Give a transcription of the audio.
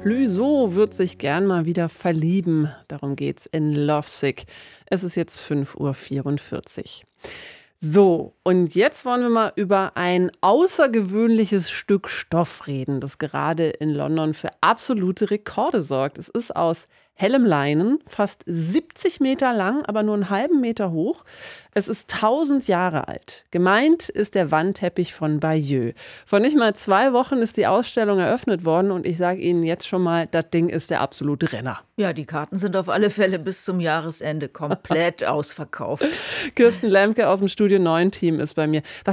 Clouseau wird sich gern mal wieder verlieben. Darum geht's in Lovesick. Es ist jetzt 5:44 Uhr. So, und jetzt wollen wir mal über ein außergewöhnliches Stück Stoff reden, das gerade in London für absolute Rekorde sorgt. Es ist aus hellem Leinen, fast 70 Meter lang, aber nur einen halben Meter hoch. Es ist 1000 Jahre alt. Gemeint ist der Wandteppich von Bayeux. Vor nicht mal 2 Wochen ist die Ausstellung eröffnet worden und ich sage Ihnen jetzt schon mal, das Ding ist der absolute Renner. Ja, die Karten sind auf alle Fälle bis zum Jahresende komplett ausverkauft. Kirsten Lemke aus dem Studio 9 Team ist bei mir.